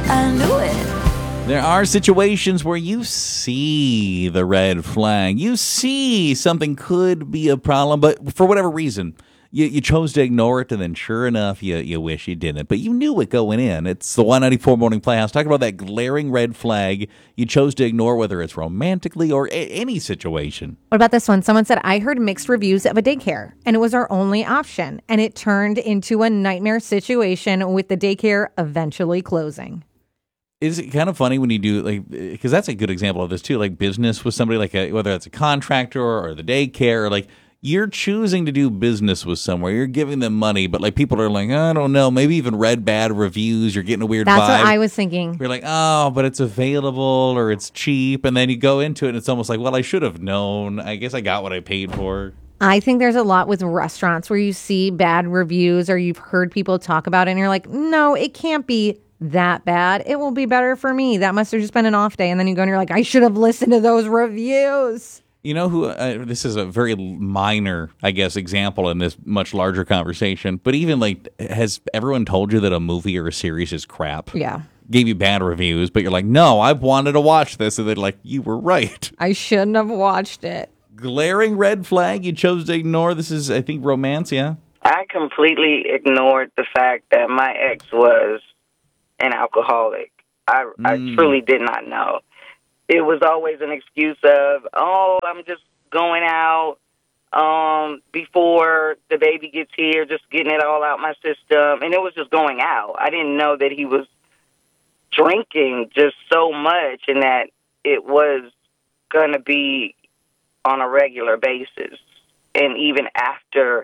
I knew it. There are situations where you see the red flag. You see something could be a problem, but for whatever reason, you chose to ignore it, and then sure enough, you wish you didn't. But you knew it going in. It's the 194 Morning Playhouse. Talking about that glaring red flag you chose to ignore, whether it's romantically or any situation. What about this one? Someone said, I heard mixed reviews of a daycare, and it was our only option. And it turned into a nightmare situation with the daycare eventually closing. Is it kind of funny when you do, like, because that's a good example of this too, like business with somebody, like whether it's a contractor or the daycare, or like you're choosing to do business with somewhere, you're giving them money, but like people are like, I don't know, maybe even read bad reviews, you're getting a weird vibe. That's what I was thinking. You're like, oh, but it's available or it's cheap, and then you go into it and it's almost like, well, I should have known. I guess I got what I paid for. I think there's a lot with restaurants where you see bad reviews or you've heard people talk about it and you're like, no, it can't be that bad. It will be better for me. That must have just been an off day. And then you go and you're like, I should have listened to those reviews. You know who, this is a very minor, I guess, example in this much larger conversation, but even like, has everyone told you that a movie or a series is crap? Yeah. Gave you bad reviews, but you're like, no, I've wanted to watch this. And they're like, you were right. I shouldn't have watched it. Glaring red flag you chose to ignore. This is, I think, romance, yeah? I completely ignored the fact that my ex was an alcoholic. I truly did not know. It was always an excuse of, oh, I'm just going out before the baby gets here, just getting it all out my system. And it was just going out. I didn't know that he was drinking just so much and that it was going to be on a regular basis. And even after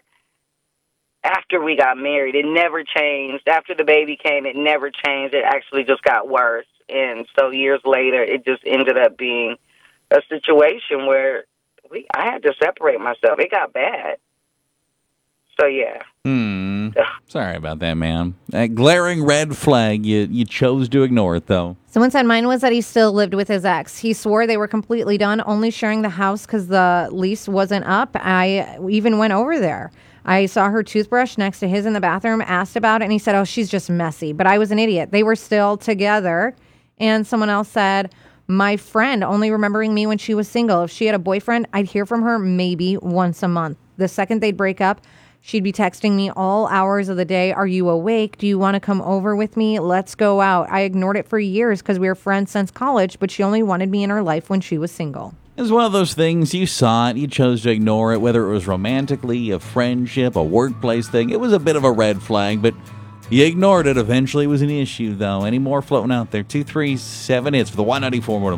we got married, it never changed. After the baby came, it never changed. It actually just got worse. And so years later, it just ended up being a situation where I had to separate myself. It got bad. So, yeah. Sorry about that, man. That glaring red flag, you chose to ignore it, though. Someone said mine was that he still lived with his ex. He swore they were completely done, only sharing the house because the lease wasn't up. I even went over there. I saw her toothbrush next to his in the bathroom, asked about it, and he said, oh, she's just messy. But I was an idiot. They were still together. And someone else said, my friend only remembering me when she was single. If she had a boyfriend, I'd hear from her maybe once a month. The second they'd break up, she'd be texting me all hours of the day. Are you awake? Do you want to come over with me? Let's go out. I ignored it for years because we were friends since college, but she only wanted me in her life when she was single. It was one of those things, you saw it, you chose to ignore it, whether it was romantically, a friendship, a workplace thing. It was a bit of a red flag, but you ignored it. Eventually it was an issue, though. Any more floating out there? 237 hits for the 194 Morning